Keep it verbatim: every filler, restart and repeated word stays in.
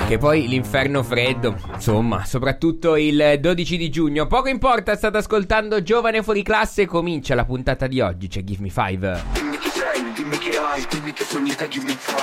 Che poi l'inferno freddo, insomma, soprattutto il dodici di giugno. Poco importa, state ascoltando Giovane Fuori Classe. Comincia la puntata di oggi, c'è Give Me Five. Dimmi chi sei, dimmi che hai, dimmi che sogni te, give me five.